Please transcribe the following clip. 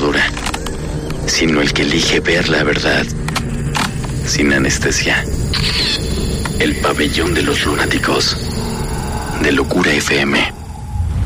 torturadora, sino el que elige ver la verdad sin anestesia. El pabellón de los lunáticos de Locura FM.